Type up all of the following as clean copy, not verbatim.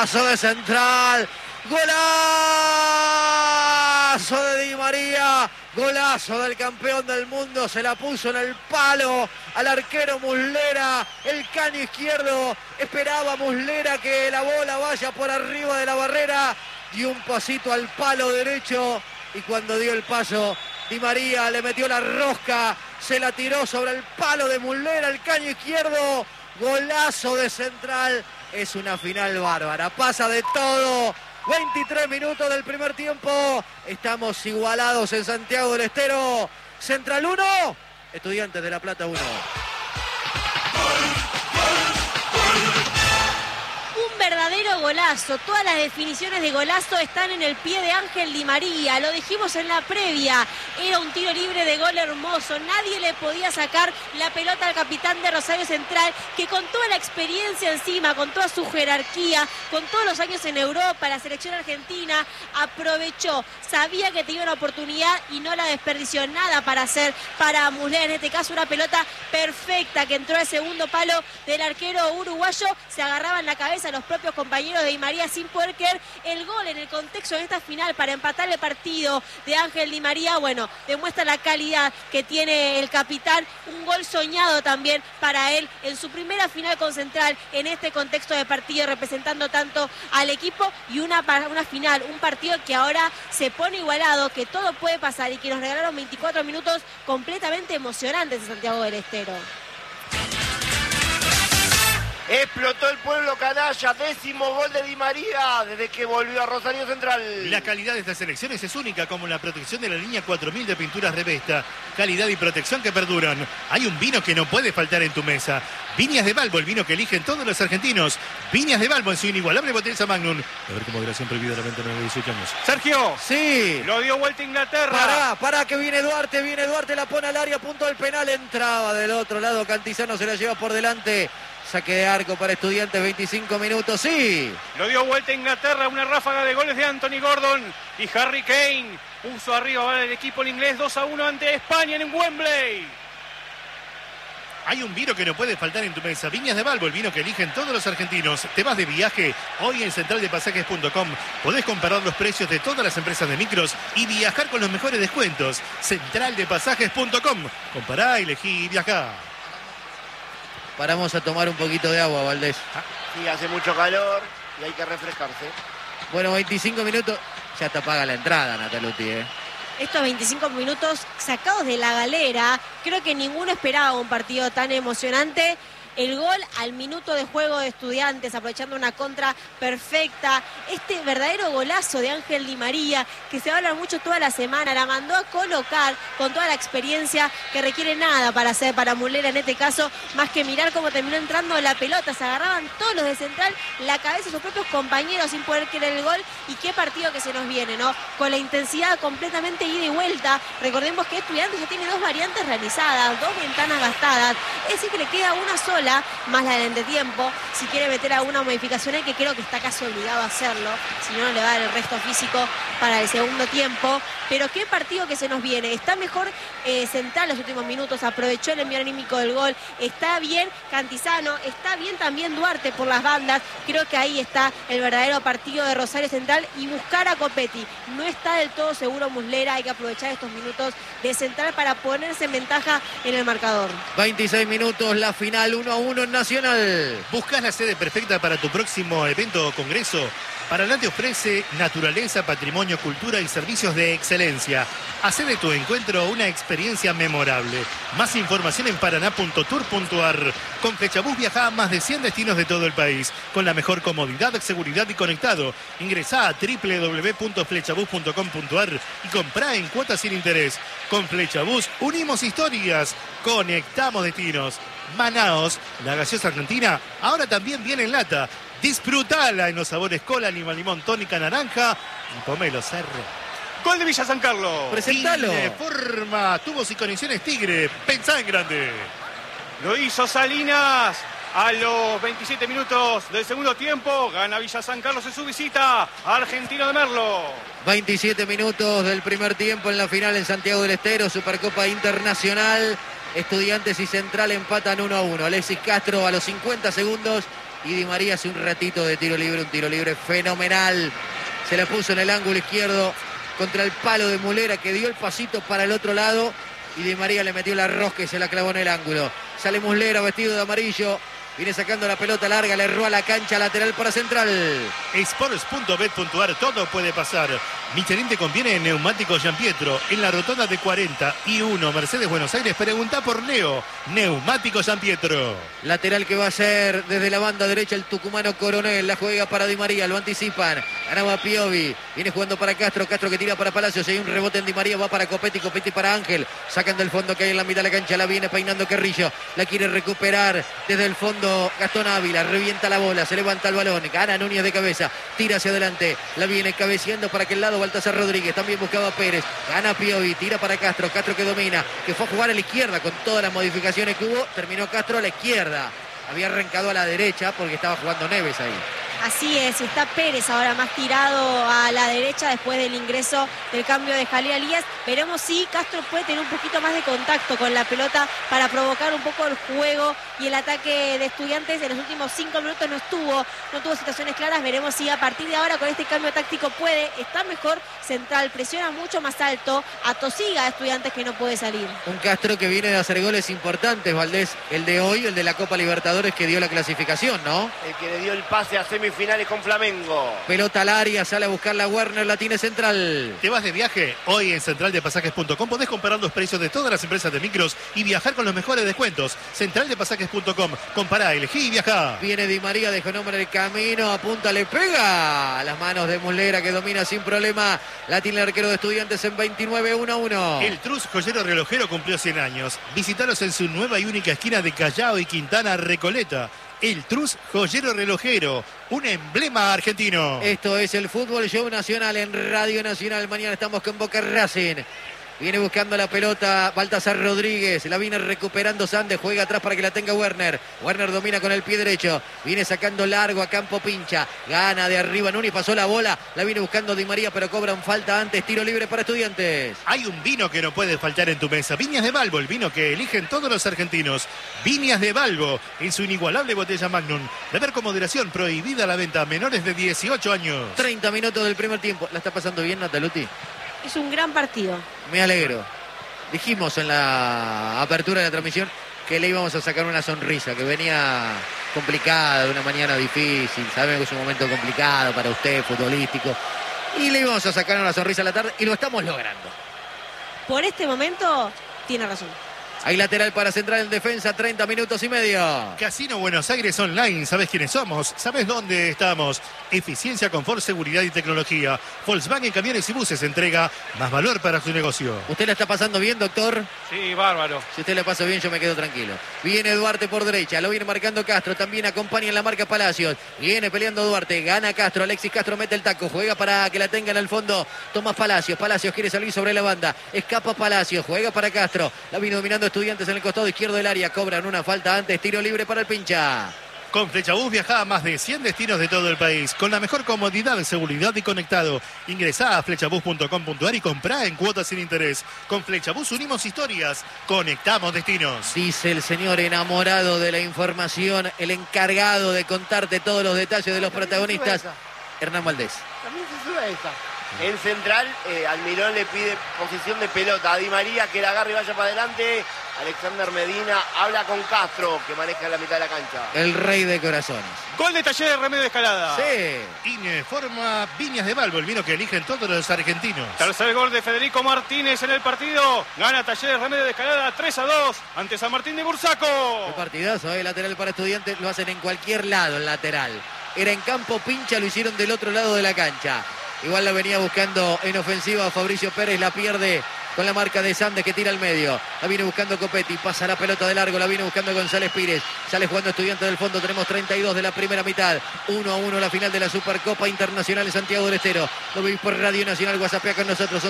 Golazo de Central. Golazo de Di María. Golazo del campeón del mundo. Se la puso en el palo al arquero Muslera. El caño izquierdo. Esperaba Muslera que la bola vaya por arriba de la barrera. Dio un pasito al palo derecho. Y cuando dio el paso, Di María le metió la rosca. Se la tiró sobre el palo de Muslera. El caño izquierdo. Golazo de Central. Es una final bárbara. Pasa de todo. 23 minutos del primer tiempo. Estamos igualados en Santiago del Estero. Central 1, Estudiantes de La Plata 1. Verdadero golazo, todas las definiciones de golazo están en el pie de Ángel Di María, lo dijimos en la previa, era un tiro libre de gol hermoso, nadie le podía sacar la pelota al capitán de Rosario Central, que con toda la experiencia encima, con toda su jerarquía, con todos los años en Europa, la selección argentina, aprovechó, sabía que tenía una oportunidad y no la desperdició, nada para hacer para Muslera, en este caso una pelota perfecta que entró al segundo palo del arquero uruguayo, se agarraba en la cabeza los propios compañeros de Di María sin poder creer el gol en el contexto de esta final para empatar el partido de Ángel Di María. Bueno, demuestra la calidad que tiene el capitán, un gol soñado también para él en su primera final con Central en este contexto de partido, representando tanto al equipo y una final, un partido que ahora se pone igualado, que todo puede pasar y que nos regalaron 24 minutos completamente emocionantes en Santiago del Estero. Explotó el pueblo canalla, 10º gol de Di María desde que volvió a Rosario Central. La calidad de estas selecciones es única, como la protección de la línea 4000 de pinturas Revesta. Calidad y protección que perduran. Hay un vino que no puede faltar en tu mesa. Viñas de Balbo, el vino que eligen todos los argentinos. Viñas de Balbo en su inigualable botella Magnum. A ver cómo moderación prohibida de la venta de 18 años. Sergio. Sí. Lo dio vuelta Inglaterra. Pará que viene Duarte, la pone al área, punto del penal, entraba del otro lado, Cantizano se la lleva por delante. Saque de arco para Estudiantes, 25 minutos, sí. Lo dio vuelta Inglaterra, una ráfaga de goles de Anthony Gordon y Harry Kane. Puso arriba el equipo inglés 2-1 ante España en Wembley. Hay un vino que no puede faltar en tu mesa. Viñas de Balbo, el vino que eligen todos los argentinos. ¿Te vas de viaje? Hoy en centraldepasajes.com podés comparar los precios de todas las empresas de micros y viajar con los mejores descuentos. Centraldepasajes.com. Compará, elegí y viajá. Paramos a tomar un poquito de agua, Valdés. Sí, hace mucho calor y hay que refrescarse. Bueno, 25 minutos. Ya te paga la entrada, Nataluti, Estos 25 minutos sacados de la galera, creo que ninguno esperaba un partido tan emocionante. El gol al minuto de juego de Estudiantes, aprovechando una contra perfecta. Este verdadero golazo de Ángel Di María, que se va a hablar mucho toda la semana, la mandó a colocar con toda la experiencia que requiere nada para hacer para Muslera en este caso, más que mirar cómo terminó entrando la pelota. Se agarraban todos los de Central la cabeza de sus propios compañeros sin poder querer el gol. Y qué partido que se nos viene, ¿no? Con la intensidad completamente ida y vuelta. Recordemos que Estudiantes ya tiene 2 variantes realizadas, 2 ventanas gastadas. Es decir, que le queda una sola, más la del entretiempo, si quiere meter alguna modificación que creo que está casi obligado a hacerlo, si no le va a dar el resto físico para el segundo tiempo. Pero qué partido que se nos viene. Está mejor Central los últimos minutos, aprovechó el envío anímico del gol, está bien Cantizano, está bien también Duarte por las bandas. Creo que ahí está el verdadero partido de Rosario Central y buscar a Copetti. No está del todo seguro Muslera, hay que aprovechar estos minutos de Central para ponerse en ventaja en el marcador. 26 minutos, la final 1-1 en Nacional. ¿Buscas la sede perfecta para tu próximo evento o congreso? Paraná te ofrece naturaleza, patrimonio, cultura y servicios de excelencia. Hacé de tu encuentro una experiencia memorable. Más información en paraná.tour.ar. Con Flechabús viaja a más de 100 destinos de todo el país, con la mejor comodidad, seguridad y conectado. Ingresá a www.flechabús.com.ar y comprá en cuotas sin interés. Con Flechabús unimos historias, conectamos destinos. Manaos, la gaseosa argentina, ahora también viene en lata. Disfrutala en los sabores cola, lima, limón, tónica, naranja y pomelo cerro. Gol de Villa San Carlos. Presentalo. De forma, tubos y conexiones Tigre. Pensá en grande. Lo hizo Salinas a los 27 minutos del segundo tiempo. Gana Villa San Carlos en su visita a Argentino de Merlo. 27 minutos del primer tiempo en la final en Santiago del Estero, Supercopa Internacional. Estudiantes y Central empatan 1-1. Alexis Castro a los 50 segundos Y Di María hace un ratito de tiro libre, un tiro libre fenomenal. Se la puso en el ángulo izquierdo contra el palo de Muslera, que dio el pasito para el otro lado. Y Di María le metió la rosca y se la clavó en el ángulo. Sale Muslera vestido de amarillo. Viene sacando la pelota larga, le erró a la cancha, lateral para Central. Sports.bet.ar, todo puede pasar. Michelin te conviene en Neumáticos Giampietro, en la rotonda de 40 y 1, Mercedes Buenos Aires. Pregunta por Leo, Neumáticos Giampietro. Lateral que va a ser desde la banda derecha el tucumano Coronel. La juega para Di María, lo anticipan. Ganaba Piovi, viene jugando para Castro. Castro que tira para Palacios. Hay un rebote en Di María, va para Copetti. Copetti para Ángel. Sacan del fondo que hay en la mitad de la cancha. La viene peinando Carrillo. La quiere recuperar desde el fondo Gastón Ávila. Revienta la bola, se levanta el balón. Gana Núñez de cabeza. Tira hacia adelante. La viene cabeceando para aquel lado Baltasar Rodríguez. También buscaba Pérez. Gana Piovi. Tira para Castro. Castro que domina. Que fue a jugar a la izquierda con todas las modificaciones que hubo. Terminó Castro a la izquierda. Había arrancado a la derecha porque estaba jugando Neves ahí. Así es, está Pérez ahora más tirado a la derecha después del ingreso del cambio de Jalil Elías. Veremos si Castro puede tener un poquito más de contacto con la pelota para provocar un poco el juego y el ataque de Estudiantes. En los últimos 5 minutos no tuvo situaciones claras. Veremos si a partir de ahora con este cambio táctico puede estar mejor. Central presiona mucho más alto, atosiga a Estudiantes que no puede salir. Un Castro que viene de hacer goles importantes, Valdés. El de hoy, el de la Copa Libertadores que dio la clasificación, ¿no? El que le dio el pase a semifinales con Flamengo. Pelota al área, sale a buscar la Werner, la tiene Central. ¿Te vas de viaje? Hoy en centraldepasajes.com podés comparar los precios de todas las empresas de micros y viajar con los mejores descuentos. Centraldepasajes.com. Compará, elegí y viajá. Viene Di María, dejó nombre el camino, apunta, le pega a las manos de Muslera que domina sin problema. La tiene el arquero de Estudiantes en 29-1-1. El Trus Joyero Relojero cumplió 100 años. Visítalos en su nueva y única esquina de Callao y Quintana Recoleta. El Trus Joyero Relojero, un emblema argentino. Esto es el Fútbol Show Nacional en Radio Nacional. Mañana estamos con Boca Racing. Viene buscando la pelota Baltasar Rodríguez. La viene recuperando Sandes. Juega atrás para que la tenga Werner. Werner domina con el pie derecho. Viene sacando largo a campo pincha. Gana de arriba Núñez. Pasó la bola. La viene buscando Di María, pero cobran falta antes. Tiro libre para Estudiantes. Hay un vino que no puede faltar en tu mesa. Viñas de Balbo, el vino que eligen todos los argentinos. Viñas de Balbo, en su inigualable botella Magnum. Beber con moderación, prohibida la venta a menores de 18 años. 30 minutos del primer tiempo. ¿La está pasando bien, Nataluti? Es un gran partido. Me alegro. Dijimos en la apertura de la transmisión que le íbamos a sacar una sonrisa, que venía complicada, de una mañana difícil. Sabemos que es un momento complicado para usted, futbolístico. Y le íbamos a sacar una sonrisa a la tarde y lo estamos logrando. Por este momento, tiene razón. Hay lateral para Central en defensa, 30 minutos y medio. Casino Buenos Aires Online, ¿sabes quiénes somos? ¿Sabes dónde estamos? Eficiencia, confort, seguridad y tecnología. Volkswagen Camiones y Buses entrega más valor para su negocio. ¿Usted la está pasando bien, doctor? Sí, bárbaro. Si usted la pasa bien, yo me quedo tranquilo. Viene Duarte por derecha, lo viene marcando Castro, también acompaña en la marca Palacios. Viene peleando Duarte, gana Castro, Alexis Castro mete el taco, juega para que la tengan al fondo. Tomás Palacios, Palacios quiere salir sobre la banda, escapa Palacios, juega para Castro. La viene dominando Estudiantes en el costado izquierdo del área, cobran una falta antes, tiro libre para el pincha. Con Flechabús viaja a más de 100 destinos de todo el país, con la mejor comodidad, seguridad y conectado. Ingresá a flechabús.com.ar y comprá en cuotas sin interés. Con Flechabús unimos historias, conectamos destinos. Dice el señor enamorado de la información, el encargado de contarte todos los detalles de los protagonistas, Hernán Valdés. También se sube esa. En Central, Almirón le pide posición de pelota a Di María, que la agarre y vaya para adelante. Alexander Medina habla con Castro, que maneja la mitad de la cancha. El rey de corazones. Gol de Talleres de Remedio de Escalada. Sí. Forma Viñas de Balbo, el vino que eligen todos los argentinos. Tercer gol de Federico Martínez en el partido. Gana Talleres Remedio de Escalada 3-2 ante San Martín de Bursaco. Qué partidazo, lateral para Estudiantes, lo hacen en cualquier lado, el lateral. Era en campo pincha, lo hicieron del otro lado de la cancha. Igual la venía buscando en ofensiva Fabricio Pérez, la pierde con la marca de Sandes que tira al medio. La viene buscando Copetti, pasa la pelota de largo, la viene buscando González Pires. Sale jugando Estudiantes del fondo, tenemos 32 de la primera mitad. 1-1 la final de la Supercopa Internacional en Santiago del Estero. Lo vivís por Radio Nacional, WhatsAppea con nosotros,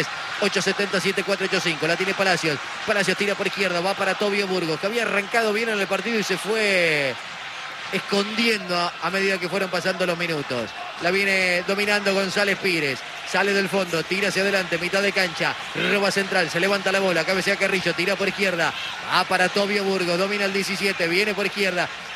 11-3-877-485. La tiene Palacios, Palacios tira por izquierda, va para Tobio Burgos, que había arrancado bien en el partido y se fue escondiendo a medida que fueron pasando los minutos. La viene dominando González Pires. Sale del fondo, tira hacia adelante, mitad de cancha. Roba Central, se levanta la bola, cabecea Carrillo, tira por izquierda. Va para Tobio Burgos, domina el 17, viene por izquierda.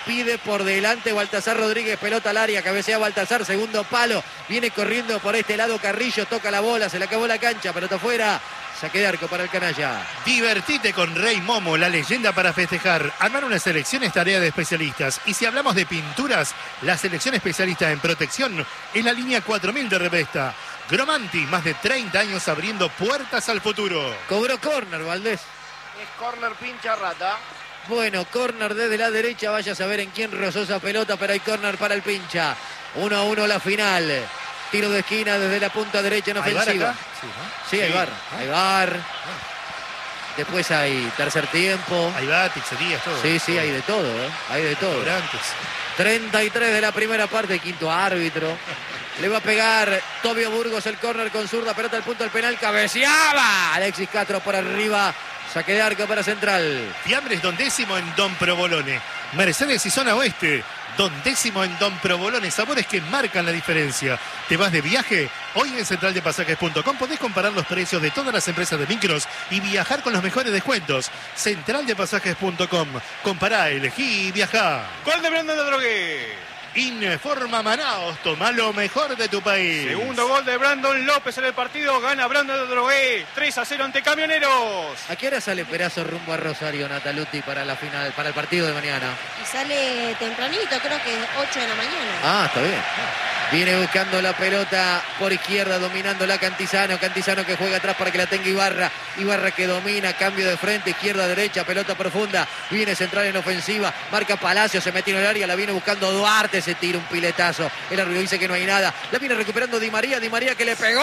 pide por delante Baltasar Rodríguez, pelota al área, cabecea Baltasar, segundo palo, viene corriendo por este lado Carrillo, toca la bola, se le acabó la cancha, pelota fuera, saque de arco para el canalla. Divertite con Rey Momo, la leyenda para festejar. Armar una selección es tarea de especialistas. Y si hablamos de pinturas, la selección especialista en protección es la línea 4000 de Revesta. Gromanti, más de 30 años abriendo puertas al futuro. Cobró córner, Valdés. Es córner pincha rata. Bueno, córner desde la derecha, vaya a saber en quién rozó esa pelota, pero hay córner para el pincha. 1-1 la final. Tiro de esquina desde la punta derecha en ofensiva. Sí, ¿no? Sí, hay VAR. Hay VAR. Después hay tercer tiempo. Ahí va, pizzerías, todo. Sí, hay de todo, ¿eh? Hay de todo. Restaurantes. 33 de la primera parte, quinto árbitro. Le va a pegar Tobio Burgos el córner con zurda, pelota al punto del penal, cabeceaba Alexis Castro por arriba, saque de arco para Central. Fiambres Don Décimo en Don Provolone. Mercedes y Zona Oeste. Don Décimo en Don Provolone. Sabores que marcan la diferencia. ¿Te vas de viaje? Hoy en centraldepasajes.com podés comparar los precios de todas las empresas de micros y viajar con los mejores descuentos. Centraldepasajes.com. Compará, elegí y viajá. Gol de Brandon Drogué. Informa Manaos, toma lo mejor de tu país. Segundo gol de Brandon López en el partido. Gana Brandon Drogué. 3-0 ante Camioneros. ¿A qué hora sale Perazo rumbo a Rosario, Nataluti, para la final, para el partido de mañana? Y sale tempranito, creo que 8 de la mañana. Ah, está bien. Viene buscando la pelota por izquierda, dominando la Cantizano. Cantizano que juega atrás para que la tenga Ibarra. Ibarra que domina, cambio de frente, izquierda, derecha, pelota profunda. Viene Central en ofensiva. Marca Palacio, se metió en el área, la viene buscando Duarte. Se tira un piletazo. El árbitro dice que no hay nada. La viene recuperando Di María. Di María que le pegó.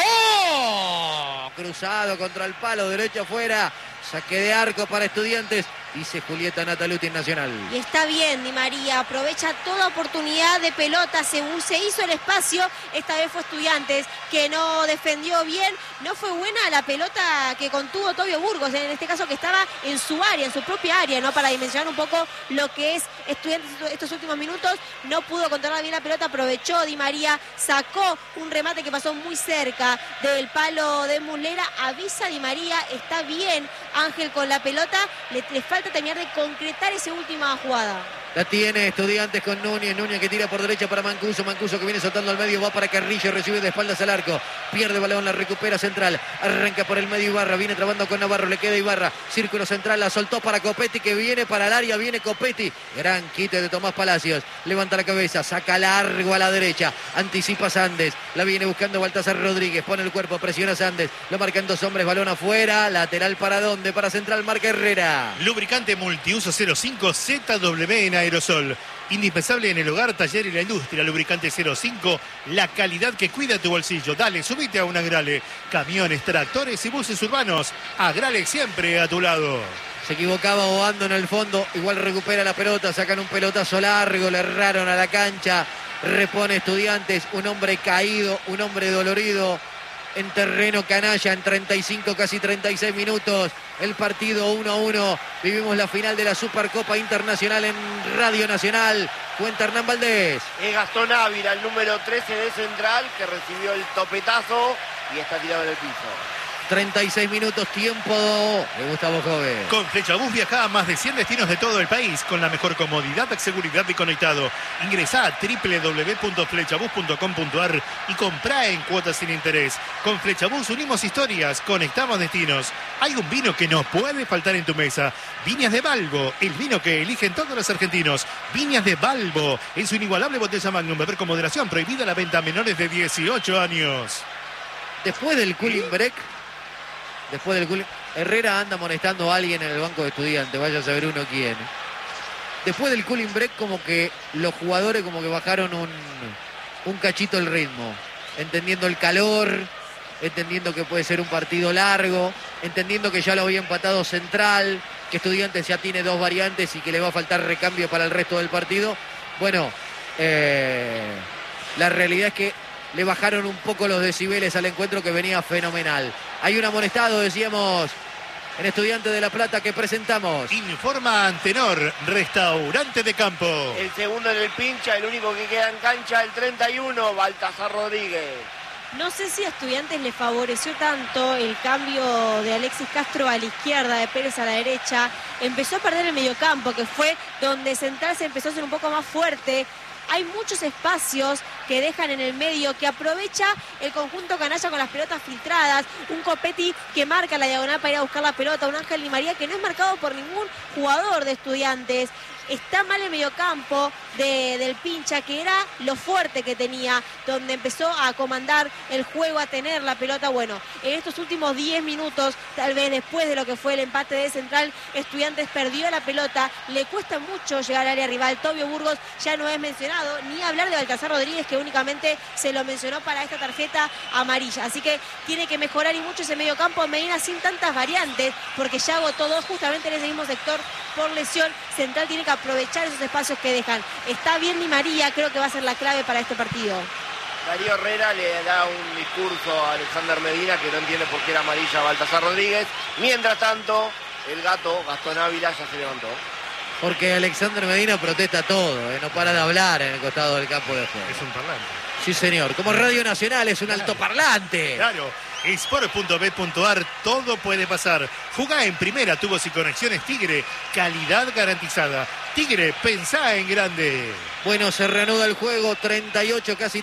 Cruzado contra el palo, derecho afuera. Saque de arco para Estudiantes. Dice Julieta Nataluti en Nacional. Y está bien, Di María, aprovecha toda oportunidad de pelota, se hizo el espacio, esta vez fue Estudiantes, que no defendió bien, no fue buena la pelota que contuvo Tobio Burgos, en este caso que estaba en su área, en su propia área, ¿no? Para dimensionar un poco lo que es Estudiantes estos últimos minutos, no pudo controlar bien la pelota, aprovechó Di María, sacó un remate que pasó muy cerca del palo de Muslera, avisa Di María, está bien Ángel con la pelota, le falta terminar de concretar esa última jugada. La tiene Estudiantes con Núñez. Núñez que tira por derecha para Mancuso. Mancuso que viene soltando al medio. Va para Carrillo. Recibe de espaldas al arco. Pierde balón. La recupera Central. Arranca por el medio Ibarra. Viene trabando con Navarro. Le queda Ibarra. Círculo central. La soltó para Copetti que viene para el área. Viene Copetti. Gran quite de Tomás Palacios. Levanta la cabeza. Saca largo a la derecha. Anticipa Sandes. La viene buscando Baltasar Rodríguez. Pone el cuerpo. Presiona Sandes. Lo marcan dos hombres. Balón afuera. Lateral para dónde. Para Central. Marca Herrera. Lubricante multiuso 05 ZW en aerosol. Indispensable en el hogar, taller y la industria. Lubricante 05, la calidad que cuida tu bolsillo. Dale, subite a un Agrale. Camiones, tractores y buses urbanos. Agrale siempre a tu lado. Se equivocaba Obando en el fondo. Igual recupera la pelota. Sacan un pelotazo largo. Le erraron a la cancha. Repone Estudiantes. Un hombre caído. Un hombre dolorido. En terreno canalla, en 35, casi 36 minutos. El partido 1-1. Vivimos la final de la Supercopa Internacional en Radio Nacional. Cuenta Hernán Valdés. Es Gastón Ávila, el número 13 de Central, que recibió el topetazo y está tirado en el piso. 36 minutos, tiempo de Gustavo Jove. Con Flechabús viaja a más de 100 destinos de todo el país con la mejor comodidad, seguridad y conectado. Ingresá a www.flechabús.com.ar y comprá en cuotas sin interés. Con Flechabús unimos historias, conectamos destinos. Hay un vino que no puede faltar en tu mesa. Viñas de Balbo, el vino que eligen todos los argentinos. Viñas de Balbo, en su inigualable botella Magnum. Beber con moderación, prohibida la venta a menores de 18 años. Después del cooling break, Herrera anda molestando a alguien en el banco de Estudiantes, vaya a saber uno quién. Después del cooling break, como que los jugadores como que bajaron un cachito el ritmo, entendiendo el calor, entendiendo que puede ser un partido largo, entendiendo que ya lo había empatado Central, que Estudiantes ya tiene dos variantes y que le va a faltar recambio para el resto del partido. Bueno, la realidad es que le bajaron un poco los decibeles al encuentro que venía fenomenal. Hay un amonestado, decíamos, en Estudiantes de La Plata que presentamos. Informa Antenor, restaurante de campo. El segundo en el pincha, el único que queda en cancha, el 31, Baltasar Rodríguez. No sé si a Estudiantes le favoreció tanto el cambio de Alexis Castro a la izquierda, de Pérez a la derecha. Empezó a perder el mediocampo, que fue donde Central se empezó a ser un poco más fuerte. Hay muchos espacios que dejan en el medio, que aprovecha el conjunto canalla con las pelotas filtradas. Un Copetti que marca la diagonal para ir a buscar la pelota. Un Ángel Di María que no es marcado por ningún jugador de Estudiantes. Está mal el mediocampo del Pincha, que era lo fuerte que tenía, donde empezó a comandar el juego, a tener la pelota. Bueno, en estos últimos 10 minutos, tal vez después de lo que fue el empate de Central, Estudiantes perdió la pelota, le cuesta mucho llegar al área rival. Tobio Burgos ya no es mencionado, ni hablar de Baltasar Rodríguez, que únicamente se lo mencionó para esta tarjeta amarilla. Así que tiene que mejorar y mucho ese mediocampo. Medina sin tantas variantes, porque ya agotó dos justamente en ese mismo sector por lesión. Central tiene que aprovechar esos espacios que dejan. Está bien Di María, creo que va a ser la clave para este partido. Darío Herrera le da un discurso a Alexander Medina que no entiende por qué era amarilla a Baltasar Rodríguez. Mientras tanto, el gato, Gastón Ávila, ya se levantó. Porque Alexander Medina protesta todo, no para de hablar en el costado del campo de juego. Es un parlante. Sí, señor. Como Radio Nacional es un altoparlante. Claro. Sport.bet.ar, todo puede pasar. Jugá en primera, tubos y conexiones Tigre, calidad garantizada. Tigre, pensá en grande. Bueno, se reanuda el juego, 38, casi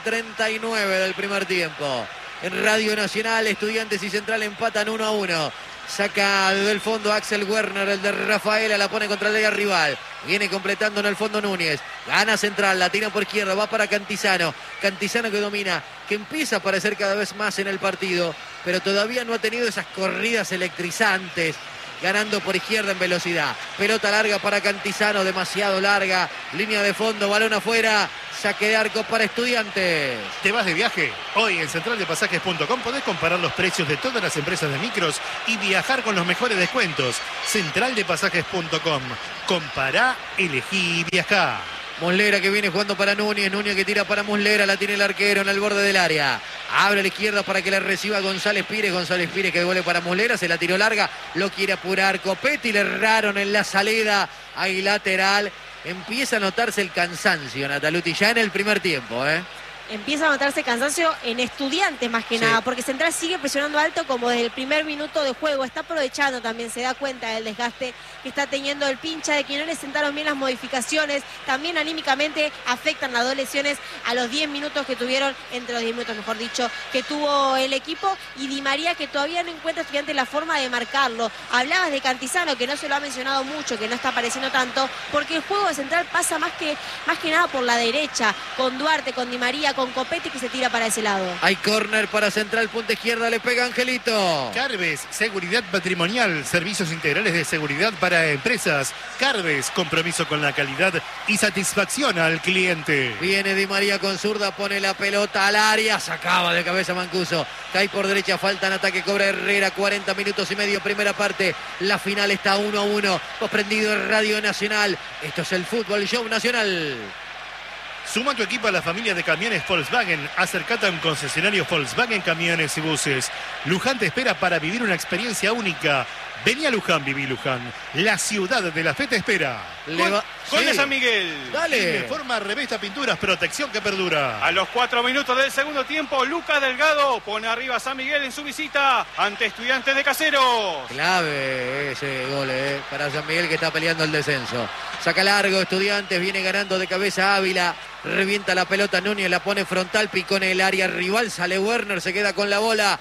39 del primer tiempo. En Radio Nacional, Estudiantes y Central empatan 1-1. Saca desde el fondo Axel Werner, el de Rafaela, la pone contra el área rival. Viene completando en el fondo Núñez. Gana Central, la tira por izquierda, va para Cantizano. Cantizano que domina, que empieza a aparecer cada vez más en el partido, pero todavía no ha tenido esas corridas electrizantes. Ganando por izquierda en velocidad. Pelota larga para Cantizano, demasiado larga. Línea de fondo, balón afuera. Saque de arco para Estudiantes. ¿Te vas de viaje? Hoy en centraldepasajes.com podés comparar los precios de todas las empresas de micros y viajar con los mejores descuentos. Centraldepasajes.com. Compará, elegí y viajá. Muslera que viene jugando para Núñez. Núñez que tira para Muslera. La tiene el arquero en el borde del área. Abre a la izquierda para que la reciba González Pires. González Pires que devuelve para Muslera. Se la tiró larga. Lo quiere apurar Copetti. Le erraron en la salida. Ahí lateral. Empieza a notarse el cansancio, Nataluti, ya en el primer tiempo, Empieza a notarse cansancio en Estudiantes más que nada, porque Central sigue presionando alto como desde el primer minuto de juego. Está aprovechando también, se da cuenta del desgaste que está teniendo el Pincha, de que no le sentaron bien las modificaciones. También anímicamente afectan las dos lesiones a los 10 minutos que tuvieron, entre los 10 minutos mejor dicho, que tuvo el equipo. Y Di María que todavía no encuentra Estudiantes la forma de marcarlo. Hablabas de Cantizano, que no se lo ha mencionado mucho, que no está apareciendo tanto, porque el juego de Central pasa más que nada por la derecha, con Duarte, con Di María, con Copetti que se tira para ese lado. Hay córner para Central, punta izquierda, le pega Angelito. Carves, seguridad patrimonial, servicios integrales de seguridad para empresas. Carves, compromiso con la calidad y satisfacción al cliente. Viene Di María con zurda, pone la pelota al área, sacaba de cabeza Mancuso. Cae por derecha, falta en ataque, cobra Herrera, 40 minutos y medio, primera parte. La final está 1-1. Vos prendido en Radio Nacional. Esto es el Fútbol Show Nacional. Suma tu equipo a la familia de camiones Volkswagen. Acércate a un concesionario Volkswagen Camiones y Buses. Luján te espera para vivir una experiencia única. Vení a Luján, viví Luján. La ciudad de la fe te espera. Gol de San Miguel. Dale. Forma, revista, pinturas, protección que perdura. A los 4 minutos del segundo tiempo, Lucas Delgado pone arriba a San Miguel en su visita ante Estudiantes de Caseros. Clave ese gol para San Miguel, que está peleando el descenso. Saca largo Estudiantes, viene ganando de cabeza Ávila. Revienta la pelota Núñez, la pone frontal, picó en el área rival. Sale Werner, se queda con la bola.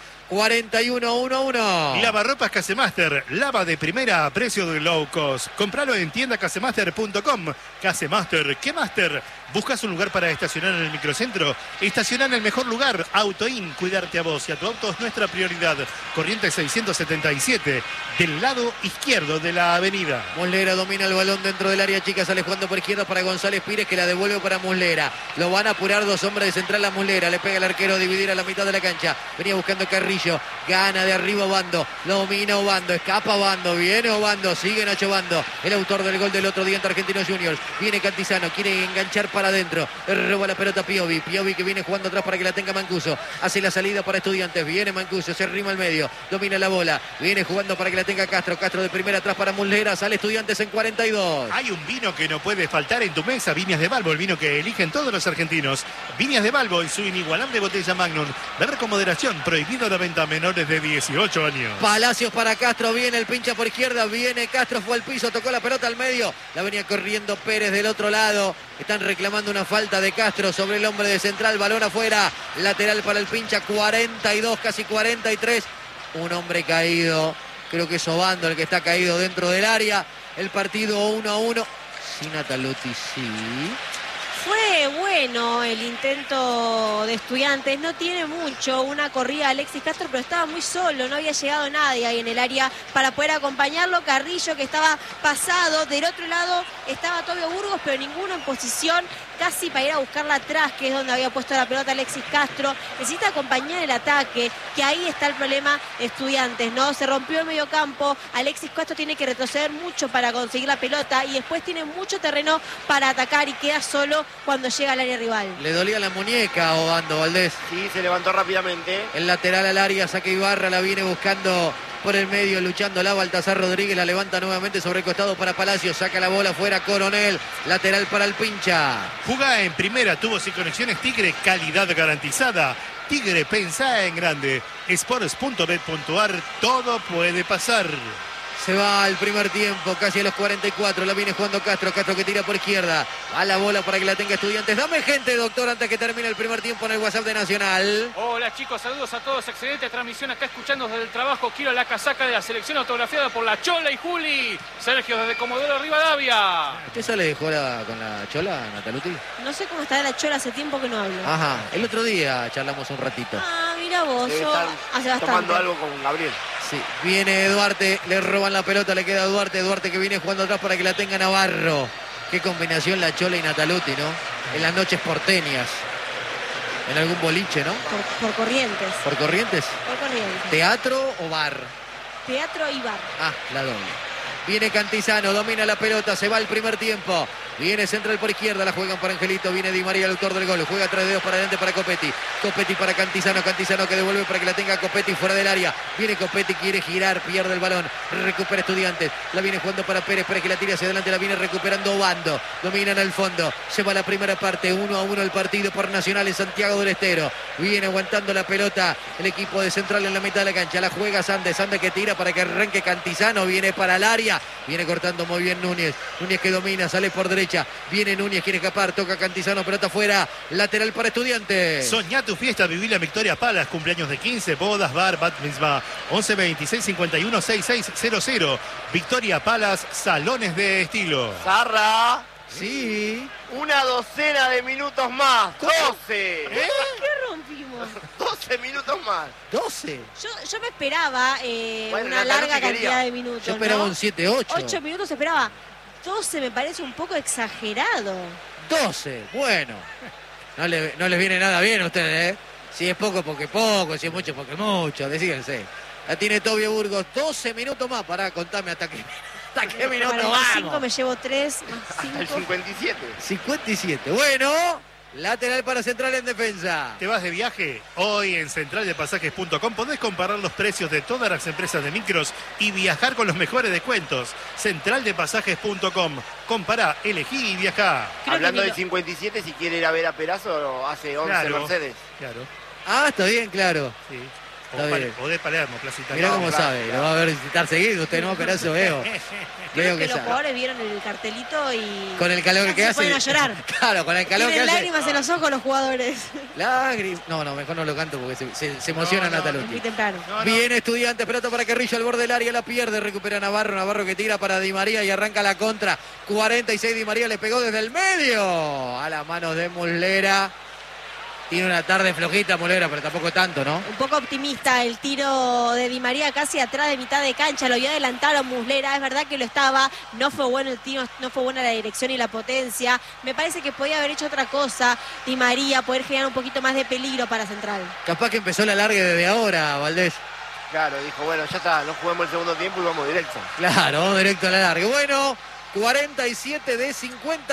41-1-1. Lavarropas Casemaster, lava de primera a precio de low cost. Compralo en tiendacasemaster.com. Casemaster, ¿qué master? ¿Buscas un lugar para estacionar en el microcentro? Estacionar en el mejor lugar. Autoin, cuidarte a vos y a tu auto es nuestra prioridad. Corrientes 677, del lado izquierdo de la avenida. Muslera domina el balón dentro del área chica, sale jugando por izquierda para González Pires, que la devuelve para Muslera. Lo van a apurar dos hombres de Central a Muslera. Le pega el arquero a dividir a la mitad de la cancha. Venía buscando Carrillo. Gana de arriba Obando. Domina Obando. Escapa Obando. Viene Obando. Sigue Nacho Obando. El autor del gol del otro día ante Argentinos Juniors. Viene Cantizano. Quiere enganchar para para adentro. Roba la pelota Piovi. Piovi que viene jugando atrás para que la tenga Mancuso. Hace la salida para Estudiantes. Viene Mancuso, se arrima al medio. Domina la bola. Viene jugando para que la tenga Castro. Castro de primera atrás para Muslera. Sale Estudiantes en 42. Hay un vino que no puede faltar en tu mesa. Viñas de Balbo, el vino que eligen todos los argentinos. Viñas de Balbo en su inigualable botella Magnum. Beber con moderación. Prohibido la venta a menores de 18 años. Palacios para Castro. Viene el pincha por izquierda. Viene Castro. Fue al piso. Tocó la pelota al medio. La venía corriendo Pérez del otro lado. Están reclamando una falta de Castro sobre el hombre de Central. Balón afuera. Lateral para el pincha. 42, casi 43. Un hombre caído. Creo que es Obando el que está caído dentro del área. El partido 1-1. Sí, Nataluti, sí. Fue bueno el intento de Estudiantes, no tiene mucho, una corrida de Alexis Castro, pero estaba muy solo, no había llegado nadie ahí en el área para poder acompañarlo. Carrillo que estaba pasado, del otro lado estaba Tobio Burgos, pero ninguno en posición casi para ir a buscarla atrás, que es donde había puesto la pelota Alexis Castro. Necesita acompañar el ataque, que ahí está el problema de Estudiantes, ¿no? Se rompió el mediocampo, Alexis Castro tiene que retroceder mucho para conseguir la pelota y después tiene mucho terreno para atacar y queda solo cuando llega al área rival. Le dolía la muñeca a Obando, Valdés. Sí, se levantó rápidamente. El lateral al área, saque Ibarra, la viene buscando por el medio, luchando la Baltasar Rodríguez, la levanta nuevamente sobre el costado para Palacio, saca la bola fuera Coronel, lateral para el pincha. Jugá en primera, tubos y conexiones Tigre, calidad garantizada. Tigre, pensá en grande. Sports.bet.ar, todo puede pasar. Se va al primer tiempo, casi a los 44, la viene jugando Castro, Castro que tira por izquierda, a la bola para que la tenga Estudiantes. Dame gente, doctor, antes que termine el primer tiempo en el WhatsApp de Nacional. Hola chicos, saludos a todos, excelente transmisión acá escuchando desde el trabajo. Quiero la casaca de la selección autografiada por la Chola y Juli. Sergio desde Comodoro Rivadavia. ¿Usted sale de joda con la Chola, Nataluti? No sé cómo está la Chola, hace tiempo que no hablo. Ajá, el otro día charlamos un ratito. Ah, mira vos, Debe yo estar hace bastante. tomando algo con Gabriel. Sí, viene Duarte, le roban la pelota, le queda Duarte, Duarte que viene jugando atrás para que la tenga Navarro. Qué combinación la Chola y Nataluti, ¿no? En las noches porteñas. En algún boliche, ¿no? Por Corrientes. ¿Por Corrientes? Por Corrientes. ¿Teatro o bar? Teatro y bar. Ah, la doble. Viene Cantizano, domina la pelota, se va el primer tiempo. Viene Central por izquierda, la juegan para Angelito. Viene Di María, el autor del gol. Juega 3 dedos para adelante para Copetti. Copetti para Cantizano. Cantizano que devuelve para que la tenga Copetti fuera del área. Viene Copetti, quiere girar, pierde el balón. Recupera Estudiantes. La viene jugando para Pérez. Pérez que la tira hacia adelante. La viene recuperando Obando. Dominan al fondo. Se va la primera parte. 1-1 el partido por Nacional en Santiago del Estero. Viene aguantando la pelota el equipo de Central en la mitad de la cancha. La juega Sande. Sande que tira para que arranque Cantizano. Viene para el área. Viene cortando muy bien Núñez. Núñez que domina. Sale por derecha. Viene Núñez, quiere escapar, toca Cantizano, pelota afuera, lateral para Estudiantes. Soñá tu fiesta, viví la Victoria Palas, cumpleaños de 15, bodas, bar, bat mitzvah, 11 26 51 6600. Victoria Palas, salones de estilo. Zarra, Sí. una docena de minutos más. 12. ¿Qué rompimos? 12 minutos más. 12. Yo me esperaba Bueno, una Nataluti larga quería. cantidad de minutos. Yo esperaba ¿no? un 7-8. 8 minutos esperaba. 12 me parece un poco exagerado. 12. Bueno. No les viene nada bien a ustedes, ¿eh? Si es poco, porque poco. Si es mucho, porque mucho. Decídense. La tiene Tobio Burgos. 12 minutos más. Pará, contame hasta qué minuto Para vamos. 5 me llevo 3 más Hasta el 5. 57. 57. Bueno. Lateral para Central en defensa. ¿Te vas de viaje? Hoy en centraldepasajes.com podés comparar los precios de todas las empresas de micros y viajar con los mejores descuentos. Centraldepasajes.com. Compará, elegí y viajá. Creo Hablando que del 57, si quiere ir a ver a Perazo, hace 11 Claro. Mercedes. Claro, Ah, está bien, claro. sí. Está bien. O de Palermo, Plaza Mirá Italia. cómo claro, sabe. claro. Lo va a ver visitar seguido. Usted no, pero eso veo. Creo Veo que los sabe. jugadores vieron el cartelito y Con el calor casi que se hace. ponen a llorar. Claro, con el calor que Tienen hace. lágrimas en los ojos los jugadores. Lágrimas. No, mejor no lo canto porque se emociona No, no, Es muy Nataluti. temprano. No, Viene Estudiantes, pelota para Carrillo al borde del área, la pierde, recupera Navarro, Navarro que tira para Di María y arranca la contra. 46 Di María le pegó desde el medio a las manos de Muslera. Tiene una tarde flojita Muslera, pero tampoco tanto, ¿no? Un poco optimista el tiro de Di María casi atrás de mitad de cancha, lo había adelantado Muslera, es verdad que lo estaba, no fue bueno el tiro, no fue buena la dirección y la potencia, me parece que podía haber hecho otra cosa Di María, poder generar un poquito más de peligro para Central. Capaz que empezó la larga desde ahora, Valdés. Claro, dijo, bueno, ya está, no jugamos el segundo tiempo y vamos directo. Claro, vamos directo a la larga. Bueno, 47 de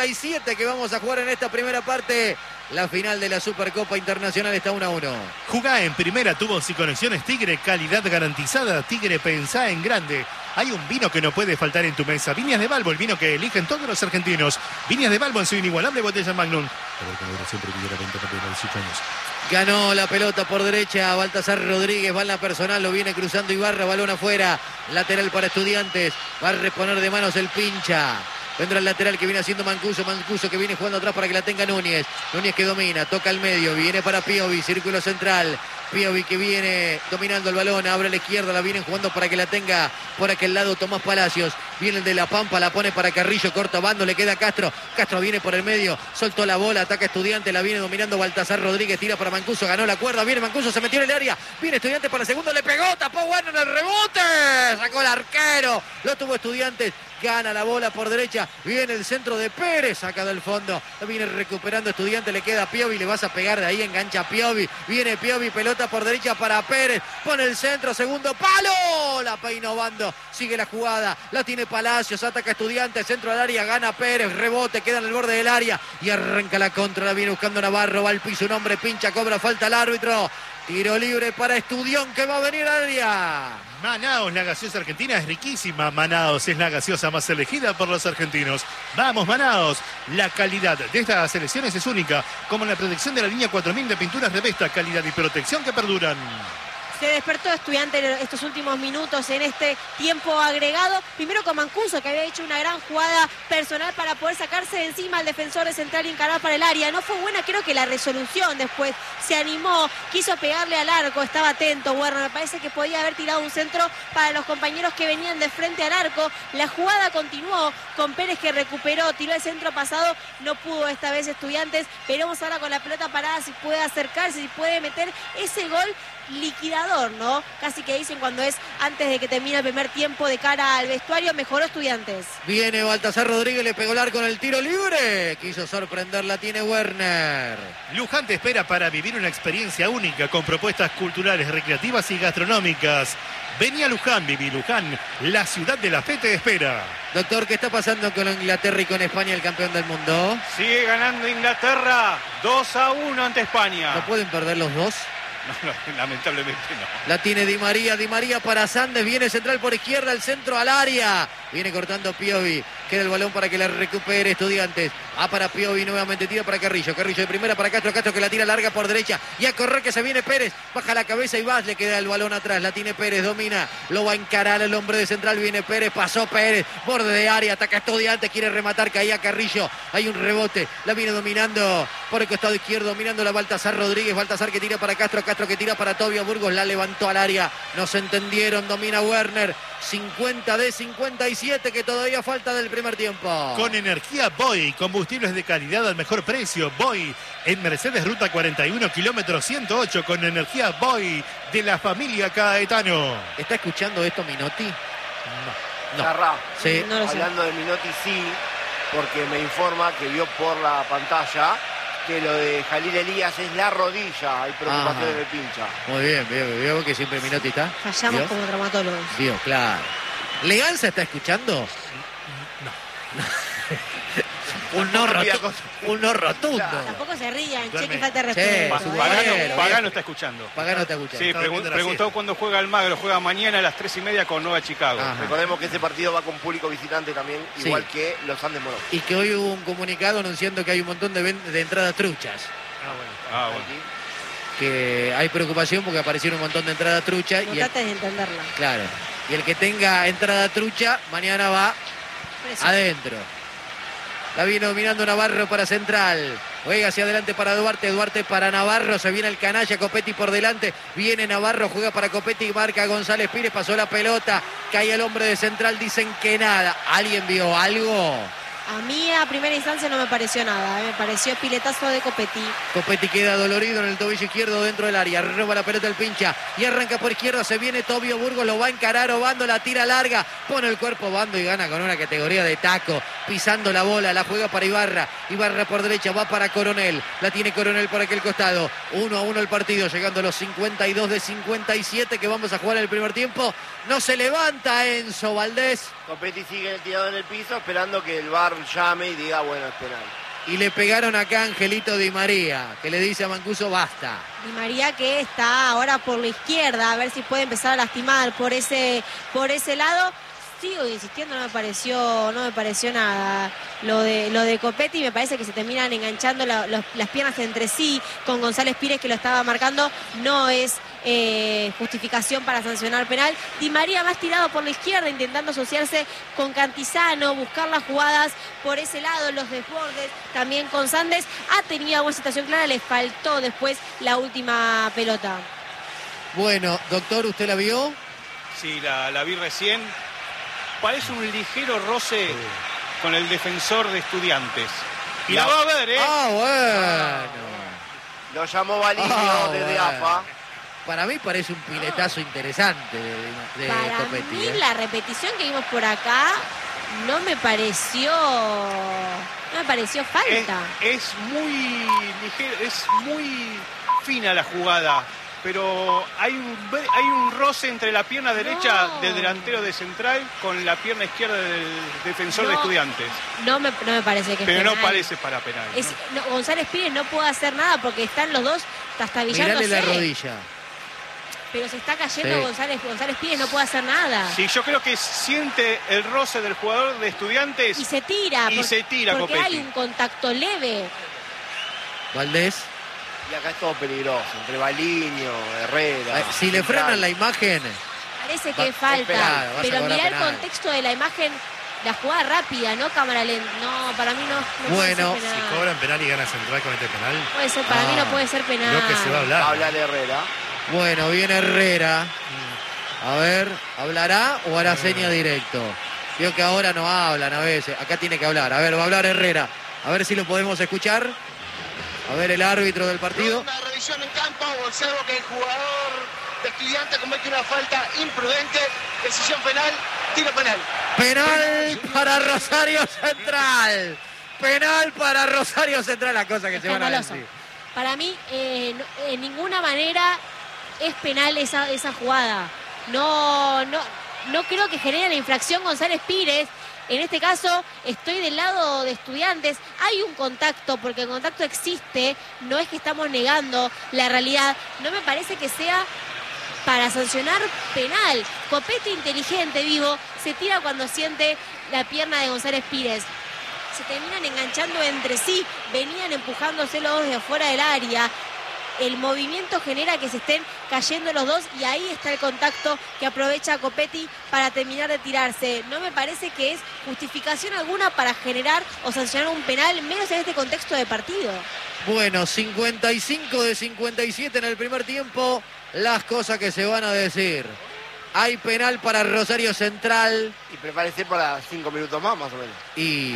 57 que vamos a jugar en esta primera parte. La final de la Supercopa Internacional está 1-1. Jugá en primera, tubos y conexiones Tigre, calidad garantizada. Tigre, pensá en grande. Hay un vino que no puede faltar en tu mesa. Viñas de Balbo, el vino que eligen todos los argentinos. Viñas de Balbo en su inigualable botella Magnum. Siempre pidiera 20 campeones de 18 años. Ganó la pelota por derecha Baltasar Rodríguez, va en la personal, lo viene cruzando Ibarra, balón afuera, lateral para Estudiantes, va a reponer de manos el Pincha. Vendrá el lateral que viene haciendo Mancuso que viene jugando atrás para que la tenga Núñez que domina, toca al medio, viene para Piovi, círculo central. Piovi que viene dominando el balón, abre a la izquierda, la vienen jugando para que la tenga por aquel lado Tomás Palacios. Viene el de La Pampa, la pone para Carrillo, corta bando, le queda Castro. Castro viene por el medio, soltó la bola, ataca Estudiante, la viene dominando Baltasar Rodríguez, tira para Mancuso, ganó la cuerda, viene Mancuso, se metió en el área, viene Estudiante para el segundo, le pegó, tapó bueno en el rebote, sacó el arquero, lo tuvo Estudiantes. Gana la bola por derecha, viene el centro de Pérez, saca del fondo, viene recuperando Estudiante, le queda Piovi, le vas a pegar de ahí, engancha Piovi, viene Piovi, pelota por derecha para Pérez, pone el centro, segundo palo, la peinó Bando, sigue la jugada, la tiene Palacios, ataca Estudiante, centro del área, gana Pérez, rebote, queda en el borde del área y arranca la contra, la viene buscando Navarro, va al piso, un hombre pincha, cobra falta al árbitro. Tiro libre para Estudión que va a venir al área. Manaos, la gaseosa argentina es riquísima. Manaos es la gaseosa más elegida por los argentinos. Vamos, Manaos. La calidad de estas selecciones es única, como la protección de la línea 4000 de pinturas de Vesta, calidad y protección que perduran. Se despertó Estudiante en estos últimos minutos en este tiempo agregado. Primero con Mancuso, que había hecho una gran jugada personal para poder sacarse de encima al defensor de Central y encarar para el área. No fue buena, creo que la resolución después. Se animó, quiso pegarle al arco, estaba atento. Bueno, me parece que podía haber tirado un centro para los compañeros que venían de frente al arco. La jugada continuó con Pérez que recuperó, tiró el centro pasado. No pudo esta vez Estudiantes. Veremos ahora con la pelota parada si puede acercarse, si puede meter ese gol liquidador, ¿no? Casi que dicen cuando es antes de que termine el primer tiempo de cara al vestuario. Mejoró Estudiantes. Viene Baltasar Rodríguez, le pegó el arco en el tiro libre. Quiso sorprender, la tiene Werner. Luján te espera para vivir una experiencia única con propuestas culturales, recreativas y gastronómicas. Vení a Luján, viví Luján, la ciudad de la fe te espera. Doctor, ¿qué está pasando con Inglaterra y con España, el campeón del mundo? Sigue ganando Inglaterra 2-1 ante España. ¿No pueden perder los dos? No, lamentablemente no. La tiene Di María para Sandes, viene central por izquierda, el centro al área. Viene cortando Piovi, queda el balón para que la recupere Estudiantes. Va para Piovi, nuevamente tira para Carrillo. Carrillo de primera para Castro, Castro que la tira larga por derecha. Y a correr que se viene Pérez, baja la cabeza y va, le queda el balón atrás. La tiene Pérez, domina, lo va a encarar el hombre de central, viene Pérez, pasó Pérez, borde de área, ataca Estudiantes, quiere rematar, caía Carrillo. Hay un rebote, la viene dominando por el costado izquierdo, dominando la Baltasar Rodríguez. Baltasar que tira para Castro, Castro que tira para Tobio Burgos, la levantó al área, no se entendieron, domina Werner. 50 de 57 que todavía falta del primer tiempo. Con energía Boy, combustibles de calidad al mejor precio. Boy, en Mercedes Ruta 41, kilómetro 108, con energía Boy de la familia Caetano. ¿Está escuchando esto Minotti? No. Carrá. Sí. No lo sé. Hablando de Minotti sí, porque me informa que vio por la pantalla que lo de Jalil Elías es la rodilla. Hay preocupaciones del Pincha. Muy bien, veo que siempre Minotti está. Fallamos como traumatólogos. Vio, claro. ¿Leganza está escuchando? No. un no rotundo. Claro. Tampoco se rían, Duerme. che, que falta de Sí, respeto. Pagano está escuchando. Pagano está escuchando. Sí, Estaba viendo la preguntó siesta. cuándo juega Almagro. Juega mañana a las 3:30 con Nueva Chicago. Ajá. Recordemos que ese partido va con público visitante también, Sí. igual que los Andes Morón. Y que hoy hubo un comunicado anunciando que hay un montón de entradas truchas. Ah, bueno. Que hay preocupación porque aparecieron un montón de entradas truchas. No Y el, trates de entenderla. claro. Y el que tenga entrada trucha, mañana va Preso. adentro. La viene dominando Navarro para Central. Juega hacia adelante para Duarte. Duarte para Navarro. Se viene el canalla. Copetti por delante. Viene Navarro. Juega para Copetti. Marca González Pires. Pasó la pelota. Cae el hombre de Central. Dicen que nada. ¿Alguien vio algo? A mí a primera instancia no me pareció nada, me pareció piletazo de Copetti. Copetti queda dolorido en el tobillo izquierdo dentro del área, roba la pelota el pincha y arranca por izquierda, se viene Tobio Burgos, lo va a encarar Obando, la tira larga, pone el cuerpo Obando y gana con una categoría de taco, pisando la bola, la juega para Ibarra por derecha, va para Coronel, la tiene Coronel por aquel costado, 1-1 el partido, llegando a los 52 de 57 que vamos a jugar el primer tiempo, no se levanta Enzo Valdés. Copetti sigue tirado en el piso esperando que el VAR llame y diga, bueno, es penal. Y le pegaron acá a Angelito Di María, que le dice a Mancuso, basta. Di María que está ahora por la izquierda, a ver si puede empezar a lastimar por ese lado. Sigo insistiendo, no me pareció nada lo de Copetti. Me parece que se terminan enganchando las piernas entre sí con González Pires, que lo estaba marcando. No es justificación para sancionar penal. Di María más tirado por la izquierda, intentando asociarse con Cantizano, buscar las jugadas por ese lado, los desbordes también con Sandes. Ha tenido alguna situación clara, le faltó después la última pelota. Bueno, doctor, ¿usted la vio? Sí, la vi recién. Parece un ligero roce con el defensor de Estudiantes. Y la va a ver, ¿eh? Ah, bueno. Lo llamó Valinho desde bueno. AFA. Para mí parece un piletazo interesante de Para Copetti. mí la repetición que vimos por acá no me pareció falta. Es muy ligero, es muy fina la jugada. Pero hay un roce entre la pierna derecha del delantero de Central con la pierna izquierda del defensor de Estudiantes. No me parece que es Pero penal. no parece para penal. González Pires no puede hacer nada porque están los dos tastabillándose. Mirale la rodilla. Pero se está cayendo Sí. González Pires, no puede hacer nada. Sí, yo creo que siente el roce del jugador de Estudiantes Y se tira. Porque Copetti. hay un contacto leve. Valdés. Y acá es todo peligroso, entre Valinho, Herrera. Si le frenan la imagen, Parece que falta. penal, vas a Pero cobrar mirá el penal. contexto de la imagen, la jugada rápida, no cámara lenta. No, para mí no Bueno, puede ser penal. Si cobran penal y gana Central con este penal, Puede ser, para mí no puede ser penal. creo que se va a Va a hablar. hablar Herrera. bueno, viene Herrera. A ver, ¿hablará o hará seña directo? Vio que ahora no hablan a veces. Acá tiene que hablar. A ver, va a hablar Herrera. A ver si lo podemos escuchar. A ver el árbitro del partido. Una revisión en campo, observo que el jugador de Estudiantes comete una falta imprudente, decisión penal, tiro penal. Penal para Rosario Central. Penal para Rosario Central. La cosa que se van a Escandaloso. decir. Para mí, en ninguna manera es penal esa jugada. No creo que genere la infracción González Pires. En este caso, estoy del lado de Estudiantes. Hay un contacto, porque el contacto existe. No es que estamos negando la realidad. No me parece que sea para sancionar penal. Copetti inteligente, vivo, se tira cuando siente la pierna de González Pires. Se terminan enganchando entre sí. Venían empujándose los dos de afuera del área. El movimiento genera que se estén cayendo los dos y ahí está el contacto que aprovecha Copetti para terminar de tirarse. No me parece que es justificación alguna para generar o sancionar un penal, menos en este contexto de partido. Bueno, 55 de 57 en el primer tiempo. Las cosas que se van a decir. Hay penal para Rosario Central. Y prepárese para 5 minutos más o menos. Y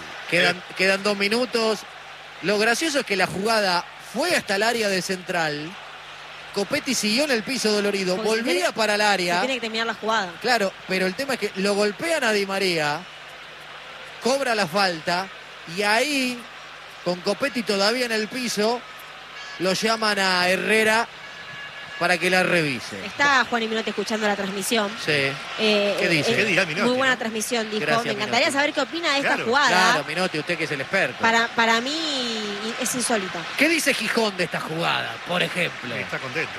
quedan 2 minutos. Lo gracioso es que la jugada fue hasta el área de Central. Copetti siguió en el piso dolorido. Porque Volvía para el Se área. tiene que terminar la jugada. Claro, pero el tema es que lo golpean a Di María. Cobra la falta. Y ahí, con Copetti todavía en el piso, lo llaman a Herrera para que la revise. Está Juan y Minotti escuchando la transmisión. Sí. ¿Qué dice? ¿Qué dirá Minotti, Muy buena no? transmisión, dijo. Gracias, Me encantaría Minotti. saber qué opina de esta Claro, jugada. Claro, Minotti, usted que es el experto. Para mí es insólita. ¿Qué dice Gijón de esta jugada, por ejemplo? Está contento.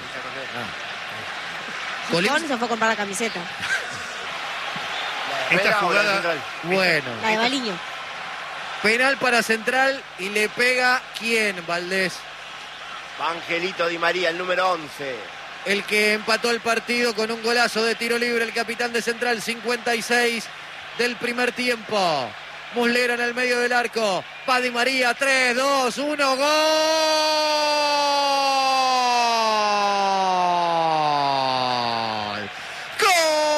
Colín- Gijón se fue a comprar la camiseta. ¿La de Esta Herrera o la de jugada- Central? Bueno, La de Baliño. penal para Central y le pega ¿quién, Valdés? Angelito Di María, el número 11. El que empató el partido con un golazo de tiro libre, el capitán de Central, 56 del primer tiempo. Muslera en el medio del arco. Va Di María, 3, 2, 1, ¡gol!